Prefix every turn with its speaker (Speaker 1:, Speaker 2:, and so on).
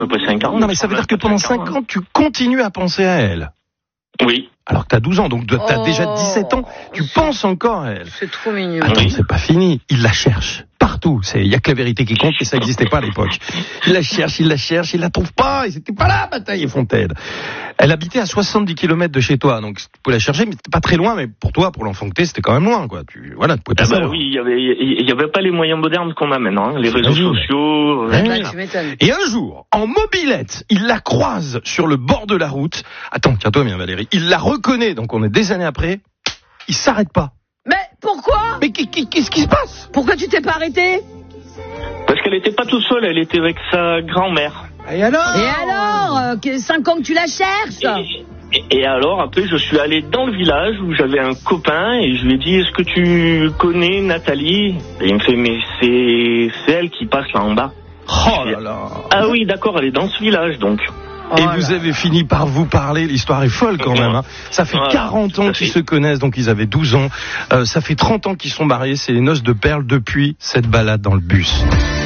Speaker 1: À peu près 5 ans.
Speaker 2: Non, mais ça veut dire que pendant 5 ans, tu continues à penser à elle.
Speaker 1: Oui.
Speaker 2: Alors que t'as 12 ans, donc t'as déjà 17 ans, tu penses encore à elle.
Speaker 3: C'est trop mignon.
Speaker 2: Attends, c'est pas fini. Il la cherche partout. Il y a que la vérité qui compte et ça n'existait pas à l'époque. Il la cherche, il la trouve pas. Et c'était pas là, Bataille et Fontaine. Elle habitait à 70 km de chez toi, donc tu pouvais la chercher, mais c'était pas très loin. Mais pour toi, pour l'enfant que t'es, c'était quand même loin, quoi. Tu pouvais pas savoir.
Speaker 1: Oui, il y avait pas les moyens modernes qu'on a maintenant, hein, les réseaux sociaux.
Speaker 3: Tu m'étonnes.
Speaker 2: Et un jour, en mobilette, il la croise sur le bord de la route. Attends, tiens-toi bien, Valérie. Il la reconnaît, donc on est des années après. Il s'arrête pas.
Speaker 3: Mais pourquoi?
Speaker 2: Mais qu'est-ce qui se passe?
Speaker 3: Pourquoi tu t'es pas arrêté?
Speaker 1: Parce qu'elle était pas toute seule, elle était avec sa grand-mère.
Speaker 2: Et alors?
Speaker 3: 5 ans que tu la cherches?
Speaker 1: Et alors, après, je suis allé dans le village où j'avais un copain et je lui ai dit, est-ce que tu connais Nathalie? Et il me fait, mais c'est elle qui passe là en bas.
Speaker 2: Oh là là.
Speaker 1: Ah oui, d'accord, elle est dans ce village, donc.
Speaker 2: Et vous avez fini par vous parler, l'histoire est folle quand même. Hein. Ça fait 40 ans qu'ils se connaissent, donc ils avaient 12 ans. Ça fait 30 ans qu'ils sont mariés, c'est les noces de perles depuis cette balade dans le bus.